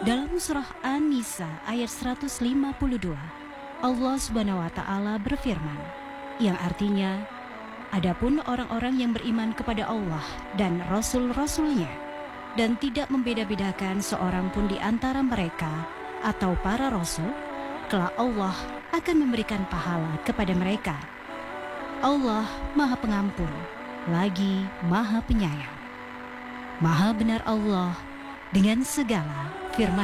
Dalam surah An-Nisa ayat 152, Allah Subhanahu wa taala berfirman, yang artinya, adapun orang-orang yang beriman kepada Allah dan Rasul-Rasulnya dan tidak membeda-bedakan seorang pun di antara mereka atau para Rasul, kelak Allah akan memberikan pahala kepada mereka. Allah Maha Pengampun, lagi Maha Penyayang. Maha benar Allah dengan segala firman.